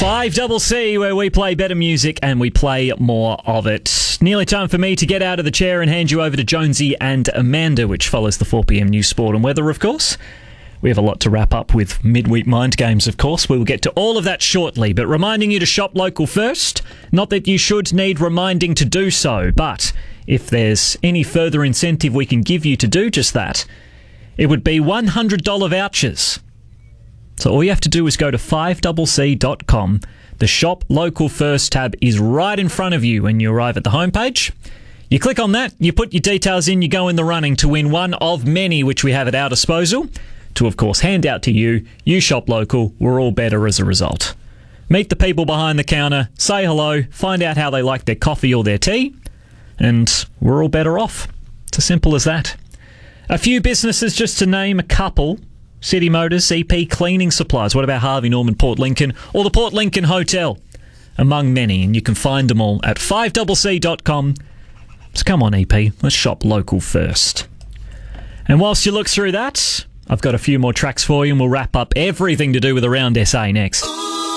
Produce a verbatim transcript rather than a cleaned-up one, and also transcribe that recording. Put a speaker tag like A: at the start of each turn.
A: five C C, where we play better music and we play more of it. Nearly time for me to get out of the chair and hand you over to Jonesy and Amanda, which follows the four p m news, sport and weather, of course. We have a lot to wrap up with midweek mind games, of course. We will get to all of that shortly, but reminding you to shop local first. Not that you should need reminding to do so, but if there's any further incentive we can give you to do just that, it would be one hundred dollars vouchers. So all you have to do is go to five c c dot com. The Shop Local First tab is right in front of you when you arrive at the homepage. You click on that, you put your details in, you go in the running to win one of many which we have at our disposal to, of course, hand out to you. You shop local, we're all better as a result. Meet the people behind the counter, say hello, find out how they like their coffee or their tea, and we're all better off. It's as simple as that. A few businesses, just to name a couple. City Motors, E P Cleaning Supplies. What about Harvey Norman, Port Lincoln, or the Port Lincoln Hotel? Among many, and you can find them all at five c c dot com. So come on, E P, let's shop local first. And whilst you look through that, I've got a few more tracks for you, and we'll wrap up everything to do with Around S A next.